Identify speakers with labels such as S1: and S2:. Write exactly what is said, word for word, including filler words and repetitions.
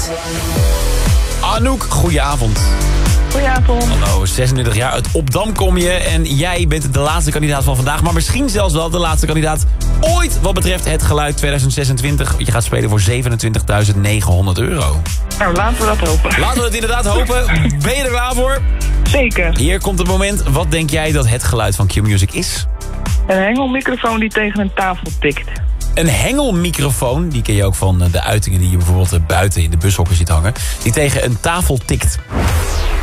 S1: geluid.
S2: Anouk, goedenavond.
S3: Goedenavond.
S2: Hallo, zesendertig jaar, uit Opdam kom je. En jij bent de laatste kandidaat van vandaag. Maar misschien zelfs wel de laatste kandidaat ooit wat betreft het geluid tweeduizend zesentwintig. Je gaat spelen voor zevenentwintigduizend negenhonderd euro.
S3: Nou, laten we dat hopen.
S2: Laten we het inderdaad hopen. Ben je er klaar voor?
S3: Zeker.
S2: Hier komt het moment. Wat denk jij dat het geluid van Q-Music is?
S3: Een hengelmicrofoon die tegen een tafel tikt.
S2: Een hengelmicrofoon, die ken je ook van de uitingen die je bijvoorbeeld buiten in de bushokken ziet hangen, die tegen een tafel tikt.